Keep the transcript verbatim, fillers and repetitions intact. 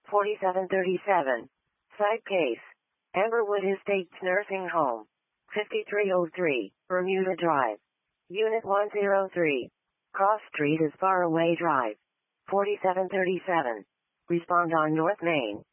forty-seven thirty-seven. Side case. Amberwood Estates Nursing Home. fifty-three oh three, Bermuda Drive. Unit one oh three. Cross Street is Faraway Drive. forty-seven thirty-seven. Respond on North Main.